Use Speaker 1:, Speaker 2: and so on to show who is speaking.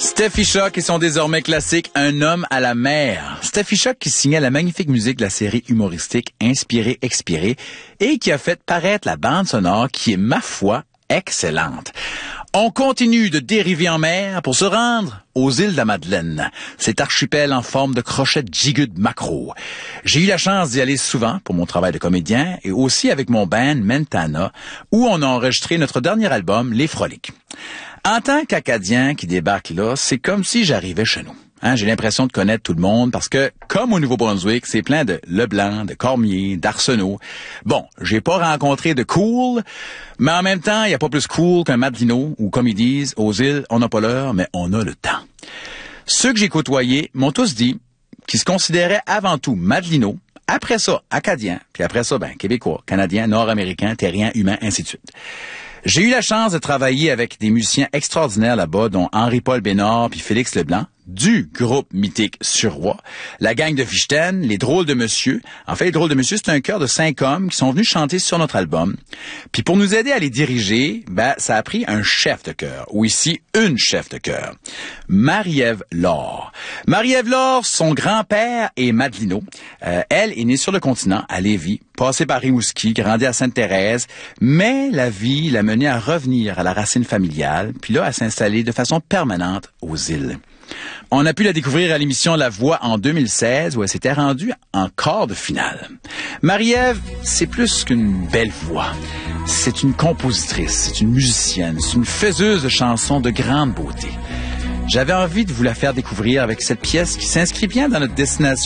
Speaker 1: Steffi Choc et son désormais classique Un homme à la mer. Steffi Choc qui signait la magnifique musique de la série humoristique Inspiré, Expiré et qui a fait paraître la bande sonore qui est, ma foi, excellente. On continue de dériver en mer pour se rendre aux îles de la Madeleine, cet archipel en forme de crochet de gigude maquereau. J'ai eu la chance d'y aller souvent pour mon travail de comédien et aussi avec mon band Mentana, où on a enregistré notre dernier album, Les Froliques. En tant qu'Acadien qui débarque là, c'est comme si j'arrivais chez nous. J'ai l'impression de connaître tout le monde parce que, comme au Nouveau-Brunswick, c'est plein de Leblanc, de Cormier, d'Arsenault. Bon, j'ai pas rencontré de cool, mais en même temps, il n'y a pas plus cool qu'un Madelino, ou comme ils disent, aux îles, on n'a pas l'heure, mais on a le temps. Ceux que j'ai côtoyés m'ont tous dit qu'ils se considéraient avant tout Madelino, après ça, Acadiens, puis après ça, Québécois, Canadiens, Nord-Américains, Terriens, Humains, ainsi de suite. J'ai eu la chance de travailler avec des musiciens extraordinaires là-bas, dont Henri-Paul Bénard puis Félix Leblanc, du groupe mythique Surroi, la gang de Fichten, les Drôles de Monsieur. En fait, les Drôles de Monsieur, c'est un chœur de 5 hommes qui sont venus chanter sur notre album. Puis pour nous aider à les diriger, ça a pris un chef de chœur, ou ici, une chef de chœur. Marie-Ève Laure. Marie-Ève Laure, son grand-père est Madelino. Elle est née sur le continent, à Lévis, passée par Rimouski, grandie à Sainte-Thérèse, mais la vie l'a menée à revenir à la racine familiale, puis là, à s'installer de façon permanente aux îles. On a pu la découvrir à l'émission La Voix en 2016 où elle s'était rendue en quart de finale. Marie-Ève, c'est plus qu'une belle voix. C'est une compositrice, c'est une musicienne, c'est une faiseuse de chansons de grande beauté. J'avais envie de vous la faire découvrir avec cette pièce qui s'inscrit bien dans notre destination